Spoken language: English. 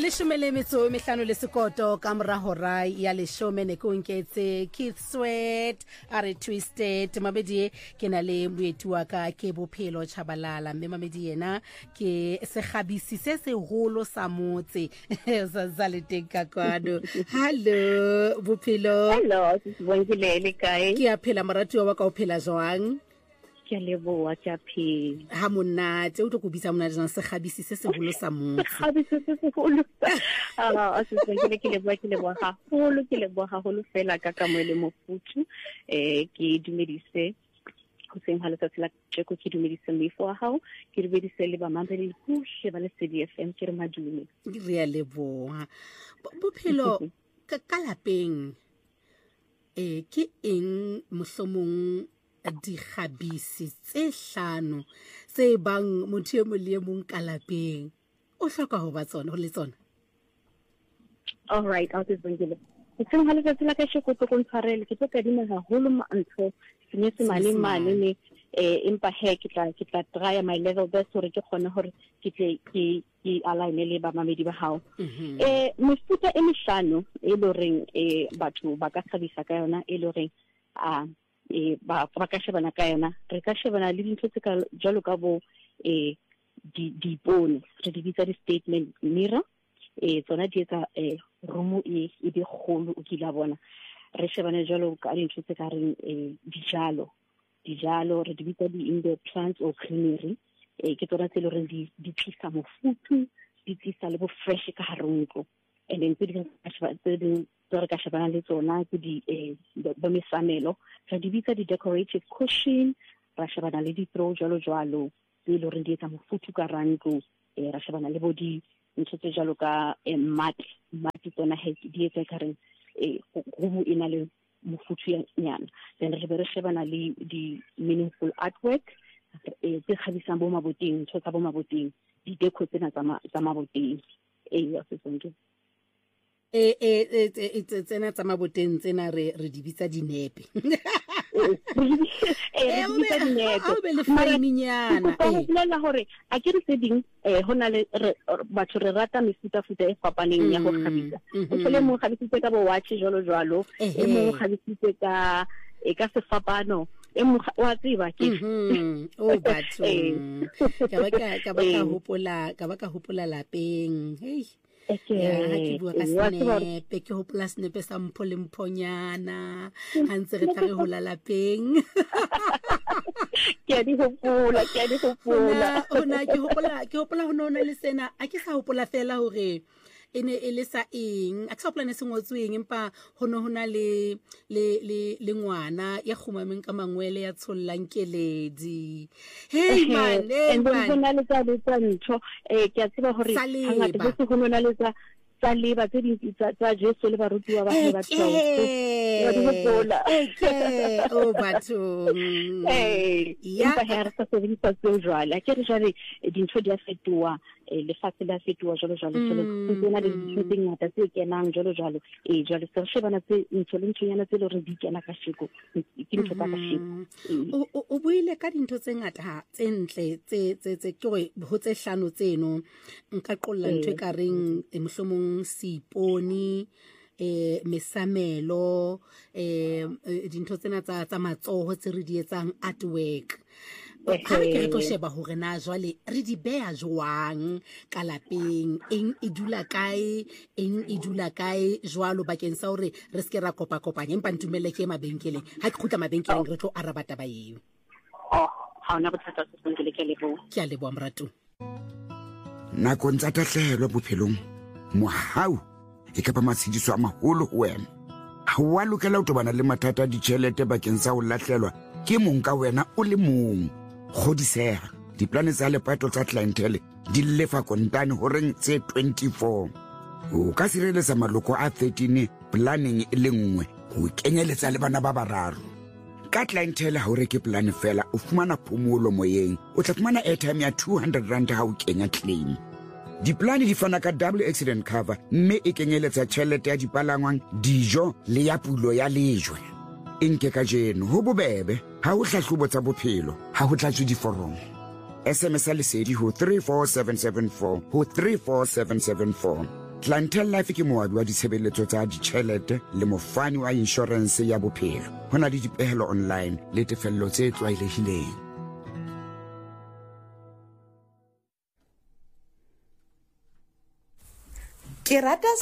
leshome le metso mehlano le sekoto ka mora hora ya leshome ne ko nketse Keith Sweat are Twisted mabedi ke na le moeti wa ka ke Bophelo Chabalala mme mamedi yena ke sekhabisi se seholo sa motse sa zalete ka kwano. Hello Bophelo. Hello sisibongile kae ke a phela moratuwa wa ka o phela jwang? ke leboa ke a phela ha monate o tlo go bitsa monate jang sekhabisi se seholo sa motse sekhabisi se seholo sisibongile ke leboa haholo fela ka kamole mofuthu ke dumedise go seng ha letsatsi la tsheko ke dumedise mefo wa hao ke dumedise le ba mamele puhle ba le CDFM ke re madume re a leboa Bophelo ka lapeng ke eng mohlomong di khabisi tse hlano tse bang motho mo le mong ka lapeng o hloka ho ba tsona ho le tsona. All right out is bongile tseng ha letsatsi la ka sheko to kontshwarele ke tloka dina haholo mantho senyetse mane ne empa he ke tla try my level best hore ke khone hore ke align le ba mamedi ba hao mefuta e mehlano e loreng batho ba ka khabisa ka yona e loreng ba ka shebana ka yona re ka shebana le dintho tse ka jalo ka bo di pone re di bitsa di statement mirror tsona di etsa room e di kholo o kila bona re shebana jalo ka dintho tse ka reng dijalo re di bitsa di indoor plants or greenery ke tsona tse le re di tlisa mofuthu di tlisa le bo fresh ka haronko and then re ka shebana le tsona ke di ba mesamelo re di bitsa di decorative cushion ra shebana le di throw jalo tse le re di etsa mofuthu ka ranko ra shebana le bo di ntse tse jalo ka mati tsona di etsa ka reng go ina le mofuthu nyana then re shebana le di meaningful artwork tse khabisang bo maboteng ntse tsa bo maboteng di deco tsena tsa maboteng ya se tsonke tsena tsa maboteng tsena re di bitsa dinepe o be le faiminyana la hore a ke re se ding hona le batho re rata mefuta-futa e fapaneng ya go khabisa o tshole mo khabisitse ka bo watch jalo e mo khabisitse ka sefapano wa tseba ke batho ka ba ka hopola lapeng ke bua ka snepe ke hopola snepe sa mpho le mphonyana ha ntse re tla re hola lapeng ke di hopola ke hopola ho nona le sena a ke sa hopola fela hore ene e le sa eng a ka plane se ngotsweng empa hona le ngwana ya khumameng ka mangwele ya tsollang keledi hey man hona le tsa ntho ke a tseba hore hangata se hona le tsa leba tse di tsa Jesu le barutiwa ba ba batho empa ha re sa sebedisa tseo jwale ke re jwale dintho di a fetoha lefatshe la fetoha jalo tsena le dintho tse ngata tse kenang jalo jwale se shebana tse ntho yana tse le re di kena ka sheko ke ntho tsa ka sheko o buile ka dintho tse ngata tse ntle tse ke ho tse hlano tseno nka qolla ntho e ka reng mohlomong siponi mesamelo dintho tsena tsa matsoho tse re di etsang artwork ha ke tlo sheba hore na jwale re di beha jwang ka lapeng eng e dula kae jwalo bakeng sa hore re ske ra kopanya empa ntumelle ke mabenkeleng ha ke khutla mabenkeleng re tlo araba taba eo ha ona bothata se bongile ke a leboa moratu nako ntsa tahlehelo bophelong mohau e ka ba matshidiso a maholo ho wena ha wa lokela ho tobana le mathata a ditjhelete bakeng sa ho lahlelwa ke mong ka wena o le mong kgodiseha diplane tsa lepato tsa clientele di lefa kontane ho reng tse 24 o ka sireletsa maloko a 13 planning e le nngwe ho kenyeletsa le bana ba bararo ka clientele ha o reke plan fela o fumana phomolo moyeng o tla fumana airtime ya 200 rand ha o kenya claim diplane di fana ka double accident cover mme e kenyeletsa tjhelete ya dipalangwang dijo le ya pulo ya lejwe nke ka jeno ho bobebe ha o hlahlobo tsa bophelo ha ho tlatswe diforomo SMS lesedi ho 34774 ho 34774 Clientele Life ke moabi wa ditshebeletso tsa ditjhelete le mofani wa insurance ya bophelo. Ho na le dipehelo online le tefello tse tlwaelehileng. Ke rata